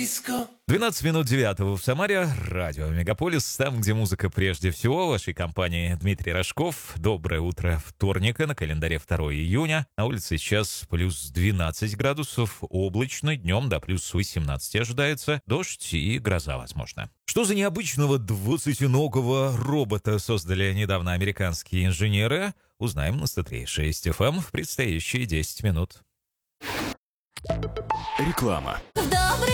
12 минут 9 в Самаре, радио Мегаполис, там, где музыка прежде всего. В вашей компании Дмитрий Рожков. Доброе утро вторника, на календаре 2 июня. На улице сейчас плюс 12 градусов, облачно, днем до плюс 18 ожидается. Дождь и гроза, возможно. Что за необычного 20-ногого робота создали недавно американские инженеры, узнаем на 103.6 FM в предстоящие 10 минут. Реклама.